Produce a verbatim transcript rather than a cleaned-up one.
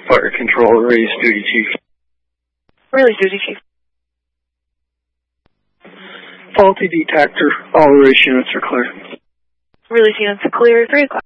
Fire control, release duty, Chief. Release duty, Chief. Faulty detector. All release units are clear. Release units are clear. three o'clock.